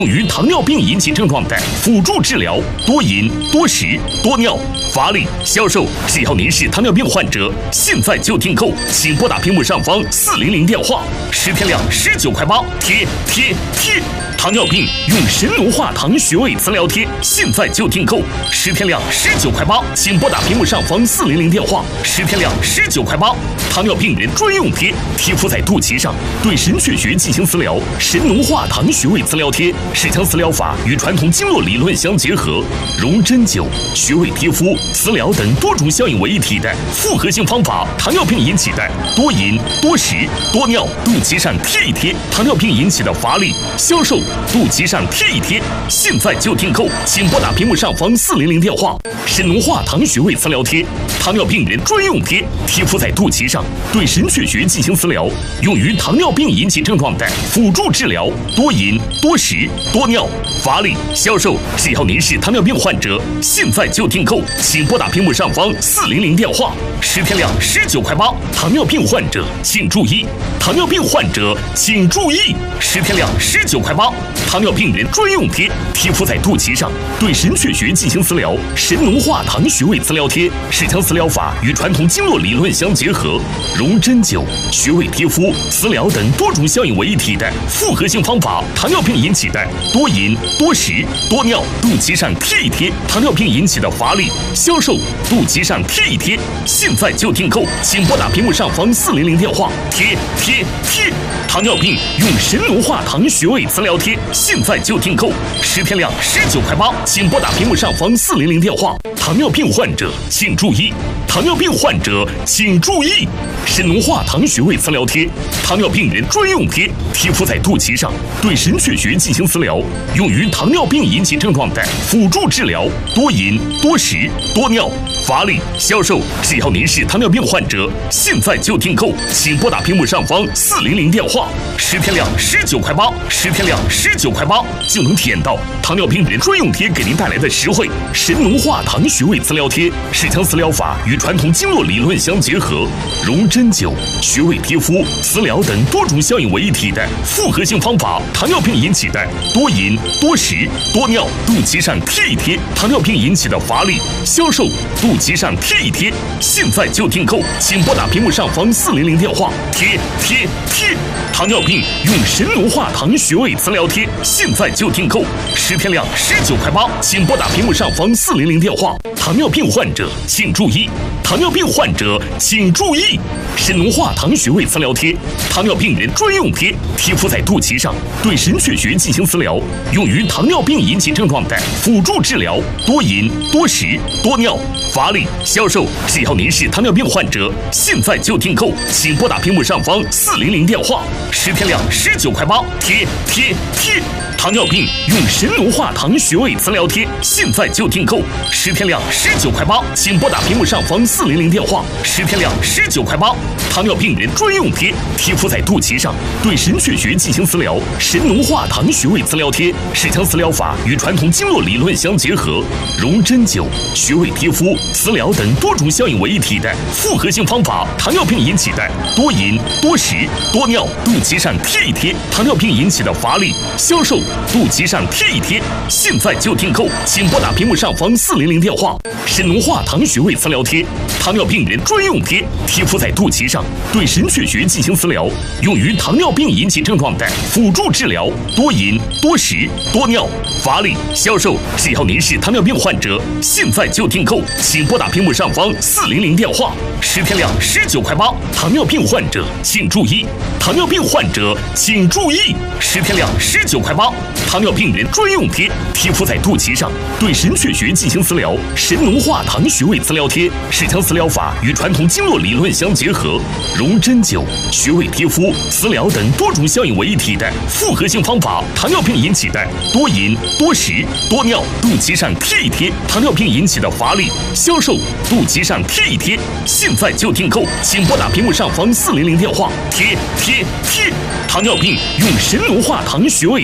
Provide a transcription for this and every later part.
用于糖尿病引起症状的辅助治疗，多饮、多食、多尿、乏力、消瘦。只要您是糖尿病患者，现在就订购，请拨打屏幕上方400电话，10天量19块8，贴。糖尿病用神农化糖穴位磁疗贴，现在就订购，10天量19块8，请拨打屏幕上方400电话，10天量19块8。糖尿病人专用贴，贴敷在肚脐上，对神阙穴进行磁疗。神农化糖穴位磁疗贴是将磁疗法与传统经络理论相结合，融针灸、穴位贴敷、磁疗等多种效应为一体的复合性方法。糖尿病引起的多饮、多食、多尿，肚脐上贴一贴；糖尿病引起的乏力、消瘦，肚脐上贴一贴。现在就订购，请拨打屏幕上方400电话。神农化糖穴位磁疗贴，糖尿病人专用贴，贴敷在肚脐上，对神阙穴进行磁疗，用于糖尿病引起症状的辅助治疗。多饮、多食、多尿、乏力、消瘦。只要您是糖尿病患者，现在就订购，请拨打屏幕上方400电话，10天量19块8。糖尿病患者请注意，糖尿病患者请注意，10天量19块8。糖尿病人专用贴，贴敷在肚脐上，对神阙穴进行磁疗。神农化糖穴位磁疗贴是将磁疗法与传统经络理论相结合，融针灸、穴位贴敷、磁疗等多种效应为一体的复合性方法。糖尿病引起的多饮、多食、多尿，肚脐上贴一贴；糖尿病引起的乏力、消瘦，肚脐上贴一贴。现在就订购，请拨打屏幕上方400电话，贴。糖尿病用神农化糖穴位磁疗贴，现在就订购，10天量19块8，请拨打屏幕上方400电话。糖尿病患者请注意，糖尿病患者请注意，神农化糖穴位磁疗贴，糖尿病人专用贴，贴敷在肚脐上，对神阙穴进行磁疗，用于糖尿病引起症状的辅助治疗。多饮、多食、多尿、乏力、消瘦。只要您是糖尿病患者，现在就订购，请拨打屏幕上方400电话，10天量19块8，10天量19块8就能体验到糖尿病人专用贴给您带来的实惠。神农化糖穴位磁疗贴是将磁疗法与传统经络理论相结合，融针灸、穴位贴敷、磁疗等多种效应为一体的复合性方法。糖尿病引起的多饮、多食、多尿，肚脐上贴一贴；糖尿病引起的乏力、消瘦，肚脐上贴一贴。现在就订购，请拨打屏幕上方400电话，贴。糖尿病用神农化糖穴位磁疗贴，现在就订购，10天量19块8，请拨打屏幕上方400电话。糖尿病患者请注意，糖尿病患者请注意，神农化糖穴位磁疗贴，糖尿病人专用贴，贴敷在肚脐上，对神阙穴进行磁疗，用于糖尿病引起症状的辅助治疗。多饮、多食、多尿、乏力、消瘦。只要您是糖尿病患者，现在就订购，请拨打屏幕上方400电话，10天量19块8，贴。糖尿病用神农化糖穴位磁疗贴，现在就订购，10天量19块8，请拨打屏幕上方400电话，10天量19块8。糖尿病人专用贴，贴敷在肚脐上，对神阙穴进行磁疗。神农化糖穴位磁疗贴是将磁疗法与传统经络理论相结合，融针灸、穴位贴敷、磁疗等多种效应为一体的复合性方法。糖尿病引起的多饮、多食、多尿，肚脐上贴一贴；糖尿病引起的乏力、消瘦，肚脐上贴一贴。现在就订购，请拨打屏幕上方400电话。神农化糖穴位磁疗贴，糖尿病人专用贴，贴敷在肚脐上，对神阙穴进行磁疗，用于糖尿病引起症状的辅助治疗。多饮、多食、多尿、乏力、消瘦。只要您是糖尿病患者，现在就订购，请拨打屏幕上方400电话，10天量19块8。糖尿病患者请注意，糖尿病患者请注意，10天量19块8。糖尿病人专用贴，贴敷在肚脐上，对神阙穴进行磁疗。神农化糖穴位磁疗贴是将磁疗法与传统经络理论相结合，融针灸、穴位贴敷、磁疗等多种效应为一体的复合性方法。糖尿病引起的多饮、多食、多尿，肚脐上贴一贴；糖尿病引起的乏力、消瘦，肚脐上贴一贴。现在就订购，请拨打屏幕上方400电话，贴。糖尿病用神农化糖穴位磁疗贴，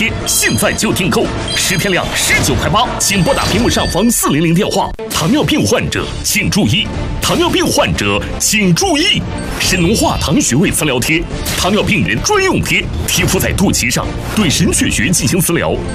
贴，现在就订购，10天量19块8，请拨打屏幕上方400电话。糖尿病患者请注意，糖尿病患者请注意，神农化糖穴位磁疗贴，糖尿病人专用贴，贴敷在肚脐上，对神阙穴进行磁疗。